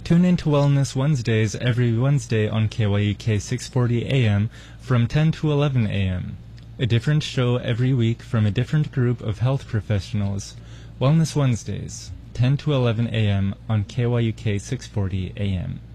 Tune in to Wellness Wednesdays every Wednesday on KYUK 640 AM from 10 to 11 AM. A different show every week from a different group of health professionals. Wellness Wednesdays, 10 to 11 AM on KYUK 640 AM.